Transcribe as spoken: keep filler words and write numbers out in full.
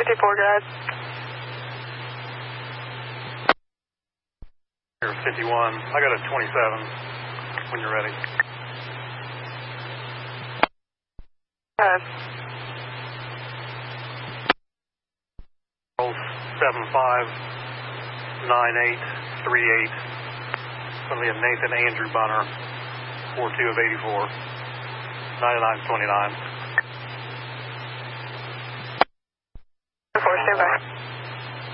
fifty-four, go ahead. Here, fifty-one. I got a twenty-seven when you're ready. Go ahead. seven five nine eight three eight. It's going to be a Nathan Andrew Bunner, four two of eighty-four. ninety-nine twenty-nine. four, stand by.